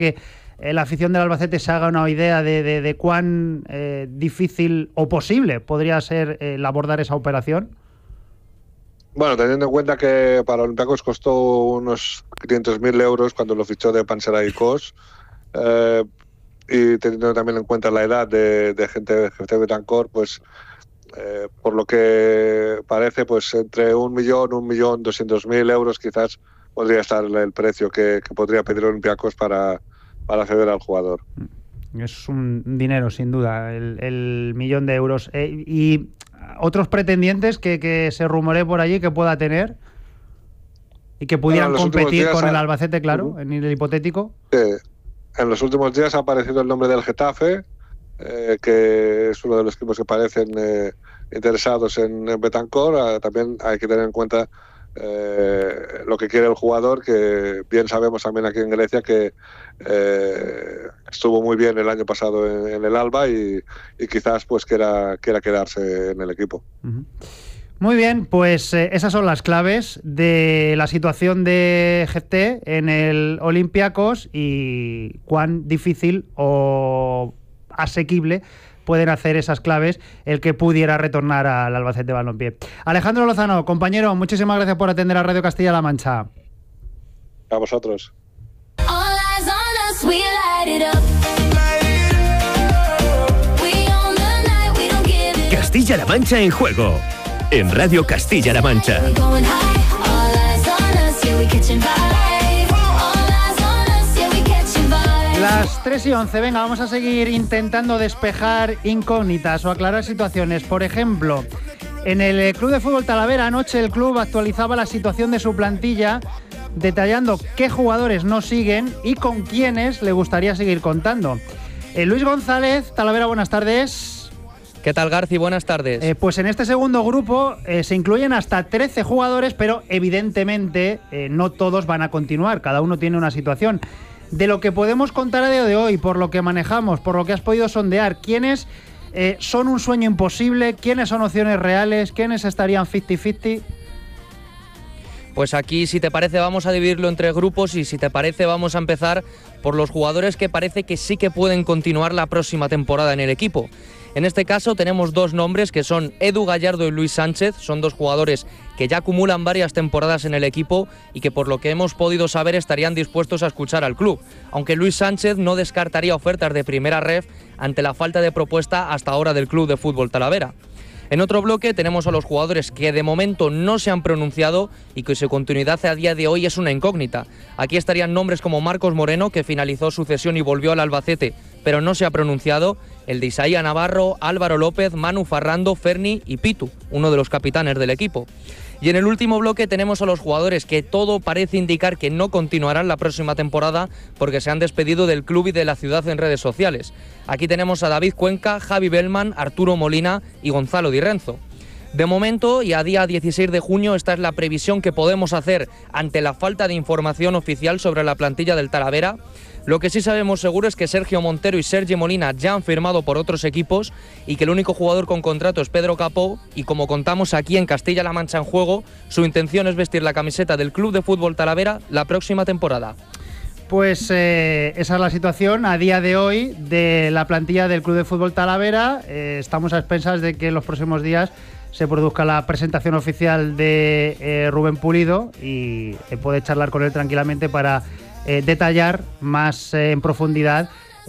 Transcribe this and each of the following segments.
que la afición del Albacete se haga una idea de cuán difícil o posible podría ser el abordar esa operación? Bueno, teniendo en cuenta que para Olympiacos costó unos 500.000 euros cuando lo fichó de Panathinaikos, y teniendo también en cuenta la edad de gente de Betancourt, pues por lo que parece, pues entre 1.200.000 euros quizás podría estar el precio que podría pedir Olympiacos para ceder al jugador. Es un dinero, sin duda, el 1.000.000 de euros. ¿Y otros pretendientes que se rumore por allí que pueda tener y que pudieran competir con el Albacete, claro, en el hipotético? En los últimos días ha aparecido el nombre del Getafe, que es uno de los equipos que parecen interesados en Betancourt. También hay que tener en cuenta lo que quiere el jugador, que bien sabemos también aquí en Grecia que estuvo muy bien el año pasado en el Alba y quizás pues quiera quedarse en el equipo. Muy bien, pues esas son las claves de la situación de GT en el Olympiacos y cuán difícil o asequible pueden hacer esas claves el que pudiera retornar al Albacete Balompié. Alejandro Lozano, compañero, muchísimas gracias por atender a Radio Castilla-La Mancha. A vosotros. Castilla-La Mancha en juego, en Radio Castilla-La Mancha. Las 3:11, venga, vamos a seguir intentando despejar incógnitas o aclarar situaciones. Por ejemplo, en el Club de Fútbol Talavera anoche el club actualizaba la situación de su plantilla, detallando qué jugadores no siguen y con quiénes le gustaría seguir contando. Luis González, Talavera, buenas tardes. ¿Qué tal, Garci? Buenas tardes. Pues en este segundo grupo se incluyen hasta 13 jugadores, pero evidentemente no todos van a continuar, cada uno tiene una situación. De lo que podemos contar a día de hoy, por lo que manejamos, por lo que has podido sondear, ¿quiénes son un sueño imposible? ¿Quiénes son opciones reales? ¿Quiénes estarían 50-50? Pues aquí, si te parece, vamos a dividirlo en 3 grupos y si te parece vamos a empezar por los jugadores que parece que sí que pueden continuar la próxima temporada en el equipo. En este caso tenemos 2 nombres que son Edu Gallardo y Luis Sánchez. Son 2 jugadores que ya acumulan varias temporadas en el equipo y que por lo que hemos podido saber estarían dispuestos a escuchar al club, aunque Luis Sánchez no descartaría ofertas de primera ref ante la falta de propuesta hasta ahora del Club de Fútbol Talavera. En otro bloque tenemos a los jugadores que de momento no se han pronunciado y que su continuidad a día de hoy es una incógnita. Aquí estarían nombres como Marcos Moreno, que finalizó su cesión y volvió al Albacete, pero no se ha pronunciado, el de Isaías Navarro, Álvaro López, Manu Farrando, Ferni y Pitu, uno de los capitanes del equipo. Y en el último bloque tenemos a los jugadores que todo parece indicar que no continuarán la próxima temporada porque se han despedido del club y de la ciudad en redes sociales. Aquí tenemos a David Cuenca, Javi Bellman, Arturo Molina y Gonzalo Di Renzo. De momento, y a día 16 de junio, esta es la previsión que podemos hacer ante la falta de información oficial sobre la plantilla del Talavera. Lo que sí sabemos seguro es que Sergio Montero y Sergi Molina ya han firmado por otros equipos y que el único jugador con contrato es Pedro Capó, y como contamos aquí en Castilla-La Mancha en juego, su intención es vestir la camiseta del Club de Fútbol Talavera la próxima temporada. Pues esa es la situación a día de hoy de la plantilla del Club de Fútbol Talavera. Estamos a expensas de que en los próximos días se produzca la presentación oficial de Rubén Pulido y puede charlar con él tranquilamente para detallar más en profundidad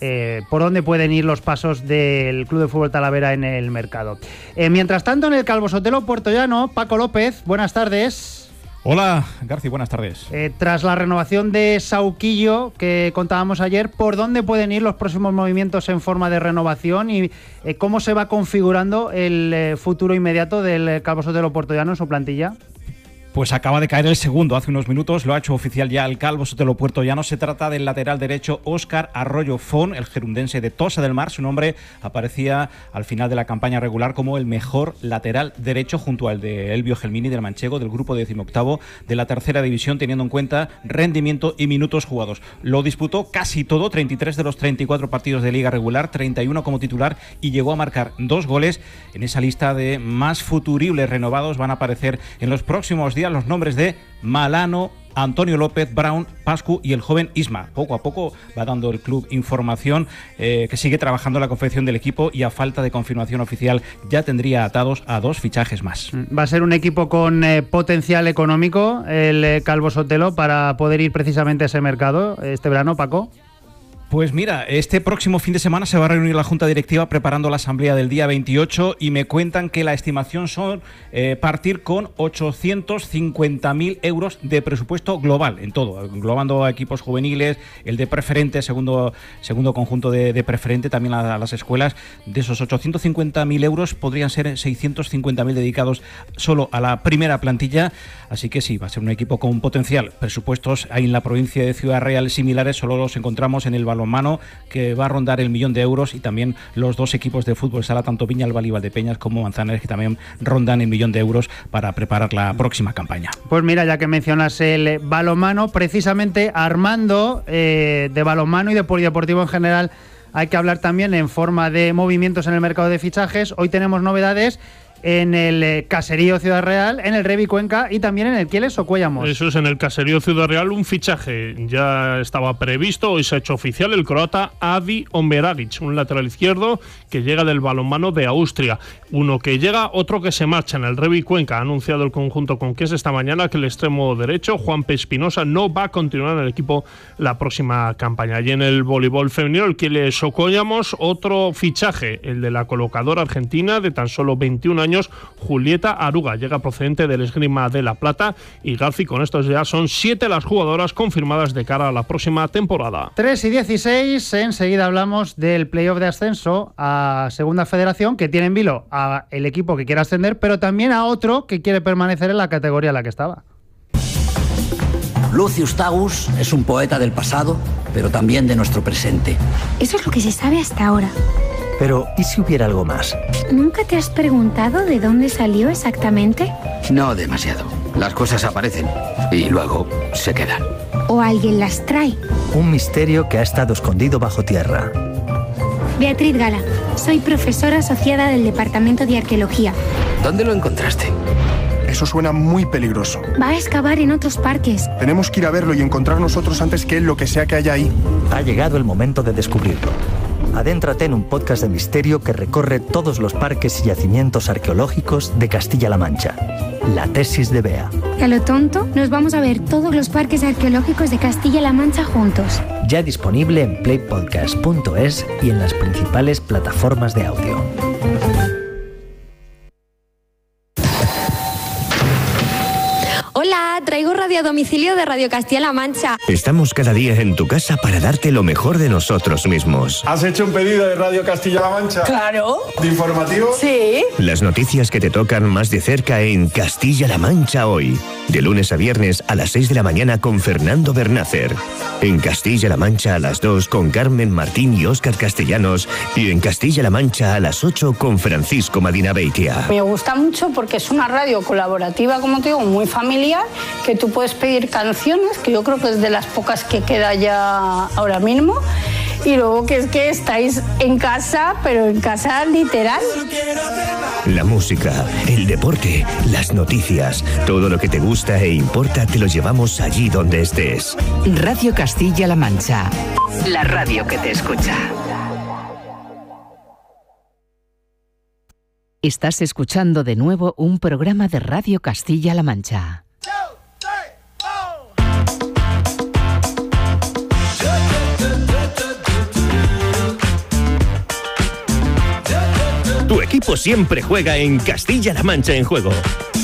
por dónde pueden ir los pasos del Club de Fútbol Talavera en el mercado. Mientras tanto, en el Calvo Sotelo Puertollano, Paco López, buenas tardes. Hola, Garci, buenas tardes. Tras la renovación de Sauquillo que contábamos ayer, ¿por dónde pueden ir los próximos movimientos en forma de renovación y cómo se va configurando el futuro inmediato del Calvo Sotelo Puertollano en su plantilla? Pues acaba de caer el segundo hace unos minutos, lo ha hecho oficial ya el Calvo Sotelo Puertollano. Se trata del lateral derecho Óscar Arroyo Font, el gerundense de Tossa del Mar. Su nombre aparecía al final de la campaña regular como el mejor lateral derecho junto al de Elvio Gelmini del Manchego, del grupo 18º de la tercera división, teniendo en cuenta rendimiento y minutos jugados. Lo disputó casi todo, 33 de los 34 partidos de liga regular, 31 como titular, y llegó a marcar 2 goles. En esa lista de más futuribles renovados van a aparecer en los próximos días conocían los nombres de Malano, Antonio López, Brown, Pascu y el joven Isma. Poco a poco va dando el club información que sigue trabajando la confección del equipo y a falta de confirmación oficial ya tendría atados a 2 fichajes más. Va a ser un equipo con potencial económico, el Calvo Sotelo, para poder ir precisamente a ese mercado este verano, Paco. Pues mira, este próximo fin de semana se va a reunir la Junta Directiva preparando la asamblea del día 28 y me cuentan que la estimación son partir con 850.000 euros de presupuesto global, en todo, englobando a equipos juveniles, el de preferente, segundo conjunto de preferente, también a las escuelas. De esos 850.000 euros podrían ser 650.000 dedicados solo a la primera plantilla, así que sí, va a ser un equipo con potencial. Presupuestos ahí en la provincia de Ciudad Real similares solo los encontramos en el balonmano, que va a rondar el 1.000.000 de euros, y también los 2 equipos de fútbol sala, tanto Viñalbal y Valdepeñas como Manzanares, que también rondan el 1.000.000 de euros para preparar la próxima campaña. Pues mira, ya que mencionas el balonmano, precisamente Armando, de balonmano y de polideportivo en general, hay que hablar también en forma de movimientos en el mercado de fichajes. Hoy tenemos novedades en el Caserío Ciudad Real, en el Revi Cuenca y también en el Quieles o Cuellamos. Eso es, en el Caserío Ciudad Real un fichaje ya estaba previsto, hoy se ha hecho oficial, el croata Adi Omberagic, un lateral izquierdo que llega del balonmano de Austria. Uno que llega, otro que se marcha. En el Revi Cuenca ha anunciado el conjunto conquense esta mañana que el extremo derecho, Juan P. Espinosa, no va a continuar en el equipo la próxima campaña. Y en el voleibol femenino, el Quieles o Cuellamos, otro fichaje, el de la colocadora argentina de tan solo 21 años, Julieta Aruga, llega procedente del Esgrima de La Plata, y Garci, con estos ya son 7 las jugadoras confirmadas de cara a la próxima temporada. 3:16, enseguida hablamos del playoff de ascenso a Segunda Federación, que tiene en vilo a el equipo que quiere ascender, pero también a otro que quiere permanecer en la categoría en la que estaba. Lucius Tagus es un poeta del pasado, pero también de nuestro presente. Eso es lo que se sabe hasta ahora. Pero, ¿y si hubiera algo más? ¿Nunca te has preguntado de dónde salió exactamente? No demasiado. Las cosas aparecen y luego se quedan. ¿O alguien las trae? Un misterio que ha estado escondido bajo tierra. Beatriz Gala, soy profesora asociada del Departamento de Arqueología. ¿Dónde lo encontraste? Eso suena muy peligroso. Va a excavar en otros parques. Tenemos que ir a verlo y encontrar nosotros antes que él lo que sea que haya ahí. Ha llegado el momento de descubrirlo. Adéntrate en un podcast de misterio que recorre todos los parques y yacimientos arqueológicos de Castilla-La Mancha. La tesis de Bea. A lo tonto, nos vamos a ver todos los parques arqueológicos de Castilla-La Mancha juntos. Ya disponible en playpodcast.es y en las principales plataformas de audio. Hola, traigo radio a domicilio de Radio Castilla-La Mancha. Estamos cada día en tu casa para darte lo mejor de nosotros mismos. ¿Has hecho un pedido de Radio Castilla-La Mancha? Claro. ¿De informativo? Sí. Las noticias que te tocan más de cerca en Castilla-La Mancha hoy. De lunes a viernes a las 6 de la mañana con Fernando Bernácer. En Castilla-La Mancha a las 2 con Carmen Martín y Óscar Castellanos. Y en Castilla-La Mancha a las 8 con Francisco Madina Beitia. Me gusta mucho porque es una radio colaborativa, como te digo, muy familiar, que tú puedes pedir canciones, que yo creo que es de las pocas que queda ya ahora mismo. Y luego que es que estáis en casa, pero en casa literal. La música, el deporte, las noticias, todo lo que te gusta e importa te lo llevamos allí donde estés. Radio Castilla-La Mancha, la radio que te escucha. Estás escuchando de nuevo un programa de Radio Castilla-La Mancha. Tu equipo siempre juega en Castilla-La Mancha en Juego.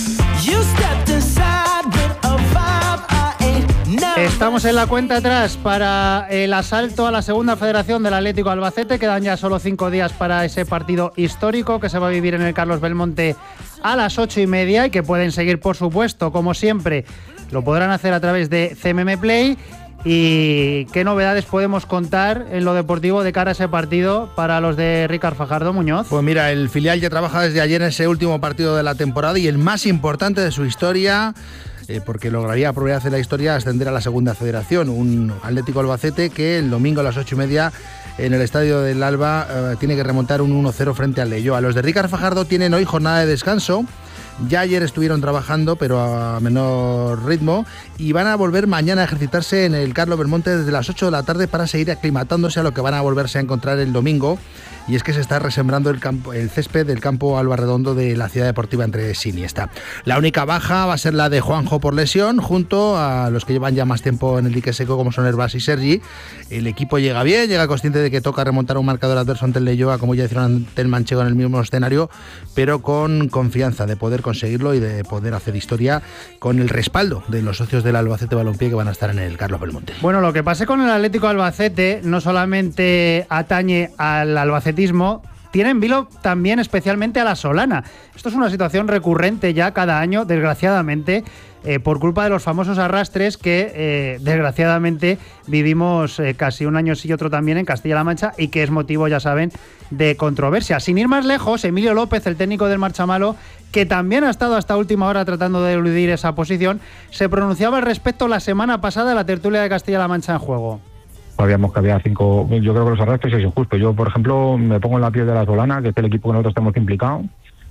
Estamos en la cuenta atrás para el asalto a la Segunda Federación del Atlético Albacete. Quedan ya solo 5 días para ese partido histórico que se va a vivir en el Carlos Belmonte a las 8:30 y que pueden seguir, por supuesto, como siempre. Lo podrán hacer a través de CMM Play. ¿Y qué novedades podemos contar en lo deportivo de cara a ese partido para los de Ricard Fajardo, Muñoz? Pues mira, el filial ya trabaja desde ayer en ese último partido de la temporada y el más importante de su historia, porque lograría por primera vez en la historia ascender a la Segunda Federación. Un Atlético Albacete que el domingo a las 8:30 en el Estadio del Alba tiene que remontar un 1-0 frente al Leyoa. Los de Ricard Fajardo tienen hoy jornada de descanso, Ya ayer estuvieron trabajando, pero a menor ritmo, y van a volver mañana a ejercitarse en el Carlos Belmonte desde las 8 de la tarde para seguir aclimatándose a lo que van a volverse a encontrar el domingo. Y es que se está resembrando el césped del campo Alba Redondo de la Ciudad Deportiva entre Siniesta. La única baja va a ser la de Juanjo por lesión, junto a los que llevan ya más tiempo en el dique seco, como son Herbás y Sergi. El equipo llega bien, llega consciente de que toca remontar un marcador adverso ante el Leioa, como ya hicieron ante el Manchego en el mismo escenario, pero con confianza de poder conseguirlo y de poder hacer historia con el respaldo de los socios del Albacete Balompié que van a estar en el Carlos Belmonte. Bueno, lo que pase con el Atlético Albacete no solamente atañe al albacetismo, tiene en vilo también especialmente a la Solana. Esto es una situación recurrente ya cada año, desgraciadamente, por culpa de los famosos arrastres que desgraciadamente vivimos casi un año sí y otro también en Castilla-La Mancha, y que es motivo, ya saben, de controversia. Sin ir más lejos, Emilio López, el técnico del Marchamalo, que también ha estado hasta última hora tratando de eludir esa posición, se pronunciaba al respecto la semana pasada en la tertulia de Castilla-La Mancha en Juego. Sabíamos que había 5, yo creo que los arrastres es injusto. Yo, por ejemplo, me pongo en la piel de la Solana, que es el equipo que nosotros estamos implicados.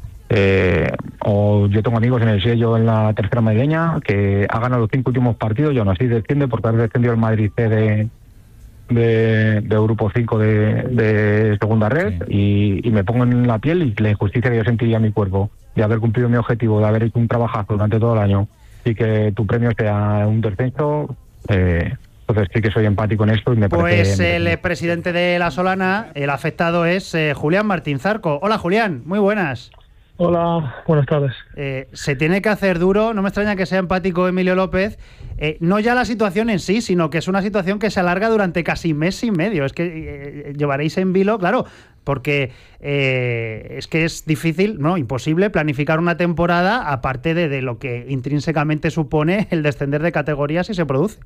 O yo tengo amigos en el sello en la tercera madrileña que ha ganado los 5 últimos partidos y aún así desciende porque ha descendido el Madrid C de grupo 5 de segunda red, sí. y me pongo en la piel y la injusticia que yo sentiría en mi cuerpo de haber cumplido mi objetivo, de haber hecho un trabajazo durante todo el año y que tu premio sea un descenso. Entonces sí que soy empático en esto y me parece... Pues el presidente de la Solana, el afectado es Julián Martín Zarco. Hola Julián, muy buenas. Hola, buenas tardes. Se tiene que hacer duro, no me extraña que sea empático Emilio López, no ya la situación en sí, sino que es una situación que se alarga durante casi mes y medio. Es que llevaréis en vilo, claro, porque es que es difícil, no, imposible planificar una temporada aparte de lo que intrínsecamente supone el descender de categorías si se produce.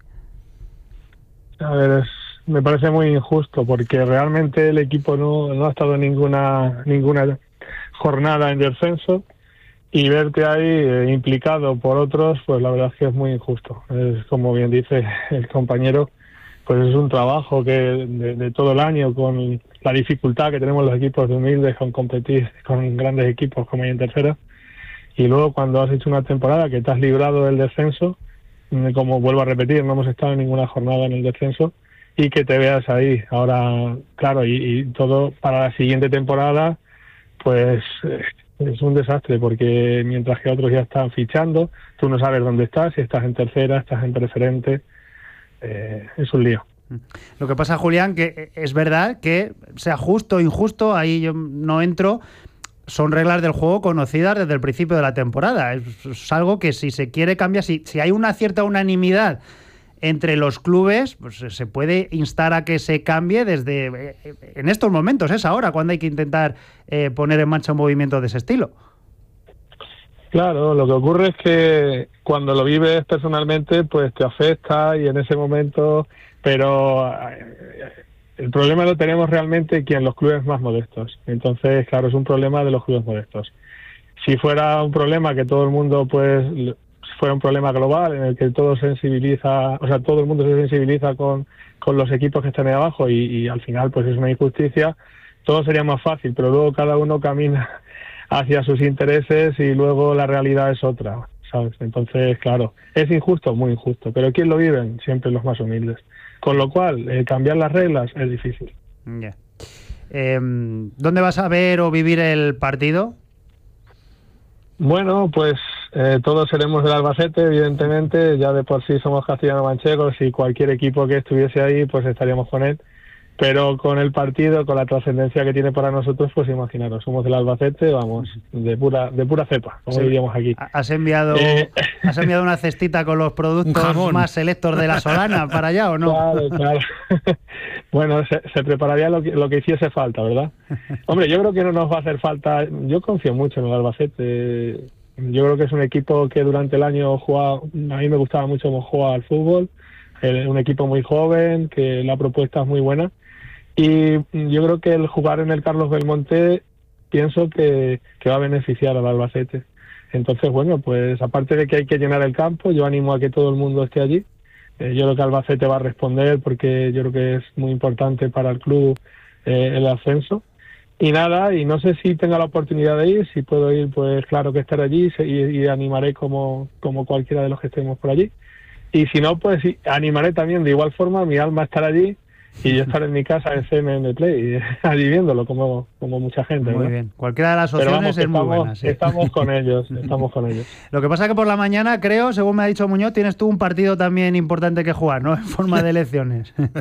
A ver, me parece muy injusto porque realmente el equipo no ha estado en ninguna jornada en descenso y verte ahí implicado por otros, pues la verdad es que es muy injusto. Es como bien dice el compañero, pues es un trabajo que de todo el año, con la dificultad que tenemos los equipos de humildes con competir con grandes equipos como hay en tercera, y luego cuando has hecho una temporada que te has librado del descenso, como vuelvo a repetir, no hemos estado en ninguna jornada en el descenso, y que te veas ahí. Ahora, claro, y todo para la siguiente temporada, pues es un desastre, porque mientras que otros ya están fichando, tú no sabes dónde estás, si estás en tercera, estás en preferente, es un lío. Lo que pasa, Julián, que es verdad que sea justo o injusto, ahí yo no entro. Son reglas del juego conocidas desde el principio de la temporada. Es algo que si se quiere cambiar, si hay una cierta unanimidad entre los clubes, pues se puede instar a que se cambie desde en estos momentos. Es ahora cuando hay que intentar poner en marcha un movimiento de ese estilo. Claro, lo que ocurre es que cuando lo vives personalmente, pues te afecta y en ese momento, pero el problema lo tenemos realmente en los clubes más modestos. Entonces, claro, es un problema de los clubes modestos. Si fuera un problema que todo el mundo, pues, fuera un problema global en el que todo sensibiliza, o sea, todo el mundo se sensibiliza con los equipos que están ahí abajo y al final, pues, es una injusticia, todo sería más fácil, pero luego cada uno camina hacia sus intereses y luego la realidad es otra, ¿sabes? Entonces, claro, es injusto, muy injusto, pero ¿quién lo viven? Siempre los más humildes. Con lo cual, cambiar las reglas es difícil. Yeah. ¿Dónde vas a ver o vivir el partido? Bueno, pues todos seremos del Albacete, evidentemente. Ya de por sí somos castellano-manchegos y cualquier equipo que estuviese ahí, pues estaríamos con él. Pero con el partido, con la trascendencia que tiene para nosotros, pues imaginaros, somos del Albacete, vamos, de pura cepa, como sí, diríamos aquí. ¿Has enviado una cestita con los productos más selectos de la Solana para allá o no? Claro. Bueno, se prepararía lo que hiciese falta, ¿verdad? Hombre, yo creo que no nos va a hacer falta, yo confío mucho en el Albacete. Yo creo que es un equipo que durante el año a mí me gustaba mucho cómo juega al fútbol, un equipo muy joven, que la propuesta es muy buena. Y yo creo que el jugar en el Carlos Belmonte pienso que va a beneficiar al Albacete. Entonces, bueno, pues aparte de que hay que llenar el campo, yo animo a que todo el mundo esté allí. Yo creo que Albacete va a responder porque yo creo que es muy importante para el club el ascenso. Y nada, y no sé si tengo la oportunidad de ir, si puedo ir, pues claro que estaré allí y animaré como cualquiera de los que estemos por allí. Y si no, pues sí, animaré también de igual forma, mi alma estará allí y yo estaré en mi casa en CNN Play, allí viéndolo como mucha gente. Muy ¿no? bien, cualquiera de las opciones es muy buena. Sí. Estamos con ellos, estamos con ellos. Lo que pasa es que por la mañana, creo, según me ha dicho Muñoz, tienes tú un partido también importante que jugar, ¿no? En forma de elecciones.